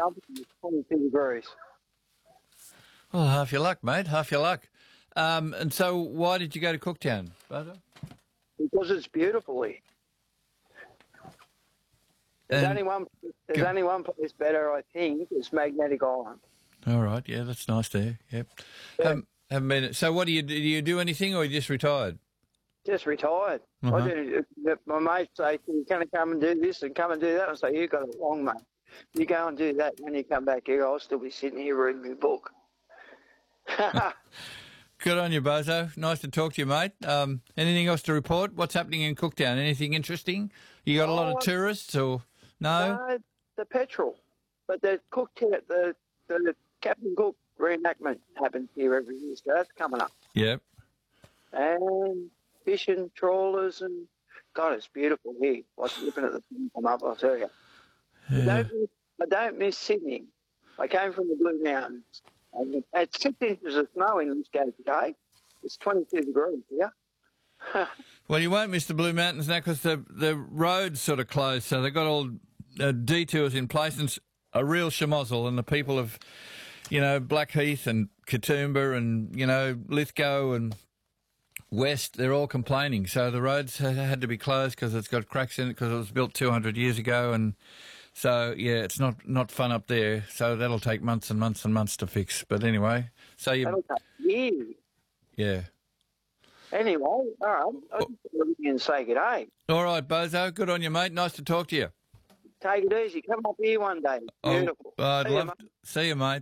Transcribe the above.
company, it's 22 degrees. Well, half your luck, mate. Half your luck. And so, why did you go to Cooktown, Bozo? Because it's beautiful here. There's only one place better, I think. It's Magnetic Island. All right, yeah, that's nice there. Yep. Yeah. Haven't been. So, what do you do anything, or you just retired? Just retired. Uh-huh. My mates say, "You're going to come and do this and come and do that." I say, "You got it wrong, mate. You go and do that. When you come back here, I'll still be sitting here reading my book." Good on you, Bozo. Nice to talk to you, mate. Anything else to report? What's happening in Cooktown? Anything interesting? You got a lot of tourists, or no? No, the petrol. But the Cooktown, the Captain Cook reenactment happens here every year, so that's coming up. Yep. And fishing trawlers and God, it's beautiful here. Like looking at the thing come up, I'll tell you. Yeah. I don't miss Sydney. I came from the Blue Mountains. And it's 6 inches of snow in Lithgow today. It's 22 degrees here. Well, you won't miss the Blue Mountains now because the road's sort of closed, so they've got all detours in place, and it's a real schmozzle, and the people of, Blackheath and Katoomba and, Lithgow and West, they're all complaining. So the roads had to be closed because it's got cracks in it because it was built 200 years ago, and so, yeah, it's not fun up there. So that'll take months and months and months to fix. But anyway, so you... That'll take years. Yeah. Anyway, all right. I'll just look and say good day. All right, Bozo. Good on you, mate. Nice to talk to you. Take it easy. Come up here one day. Beautiful. I'd love to see you, mate.